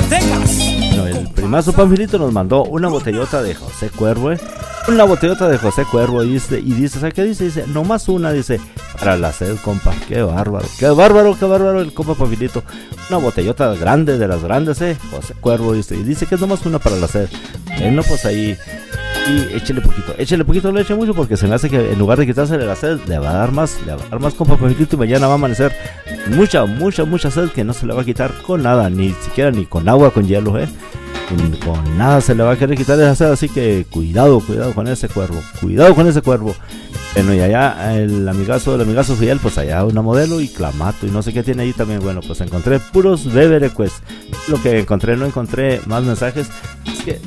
Zacatecas. Bueno, el primazo Panfilito nos mandó una botellota de José Cuervo, una botellota de José Cuervo, y dice, ¿sabes qué dice? Dice, nomás una, dice, para la sed, compa. Qué bárbaro, qué bárbaro, qué bárbaro el compa Panfilito. Una botellota grande, de las grandes, José Cuervo, dice, y dice que es nomás una para la sed. Bueno, pues ahí, y échele poquito, no le eche mucho, porque se me hace que en lugar de quitársele la sed, le va a dar más compa Panfilito, y mañana va a amanecer mucha sed que no se le va a quitar con nada, ni siquiera ni con agua, con hielo, con nada se le va a querer quitar esa sed, así que cuidado con ese cuervo, Bueno, y allá el amigazo Fidel, pues allá una modelo y clamato y no sé qué tiene ahí también. Bueno, pues encontré puros beberequest. Lo que encontré, no encontré más mensajes. Es que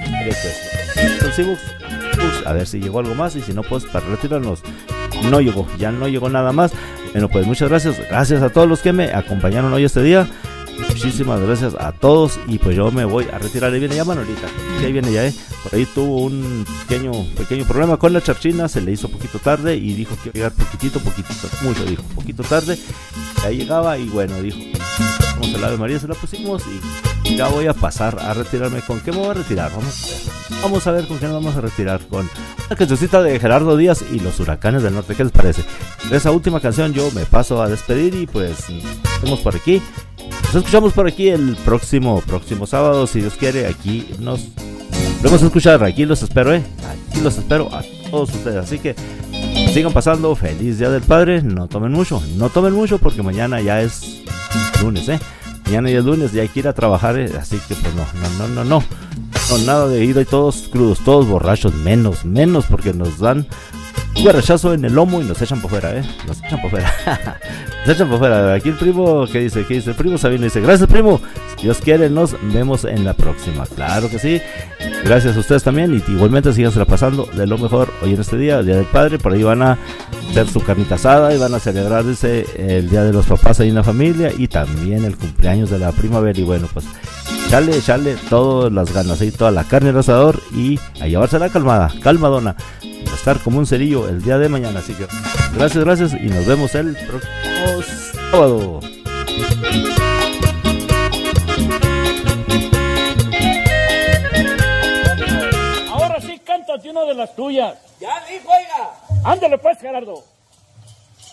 a ver si llegó algo más, y si no, pues para retirarnos. Ya no llegó nada más. Bueno, pues muchas gracias a todos los que me acompañaron hoy este día. Muchísimas gracias a todos, y pues yo me voy a retirar. Ahí viene ya Manolita, ahí viene ya, por ahí tuvo un pequeño problema con la charchina, se le hizo poquito tarde y dijo que iba a llegar poquito tarde, ahí llegaba y bueno, dijo, vamos a la Ave María, se la pusimos y ya voy a pasar a retirarme. ¿Con qué me voy a retirar? Vamos a ver con qué nos vamos a retirar, con una cancioncita de Gerardo Díaz y los Huracanes del Norte. ¿Qué les parece? De esa última canción yo me paso a despedir, y pues nos vemos por aquí. Nos escuchamos por aquí el próximo sábado, si Dios quiere. Aquí nos vamos a escuchar, aquí los espero, aquí los espero a todos ustedes. Así que sigan pasando feliz Día del Padre. No tomen mucho porque mañana ya es lunes, mañana ya es lunes y hay que ir a trabajar, así que pues no, nada de ir ahí todos crudos, todos borrachos, menos porque nos dan un rechazo en el lomo y nos echan por fuera, nos echan por fuera. Aquí el primo, ¿qué dice? El primo Sabino dice, gracias primo, si Dios quiere nos vemos en la próxima. Claro que sí, gracias a ustedes también, y igualmente síganse pasando de lo mejor hoy en este día, el Día del Padre. Por ahí van a hacer su carnita asada y van a celebrar, dice, el Día de los Papás ahí en la familia, y también el cumpleaños de la primavera. Y bueno, pues echarle todas las ganas y toda la carne al asador, y a llevársela calmadona, a estar como un cerillo el día de mañana. Así que gracias, y nos vemos el próximo sábado. Ahora sí, cántate una de las tuyas. Ya dijo, oiga. Ándale pues, Gerardo.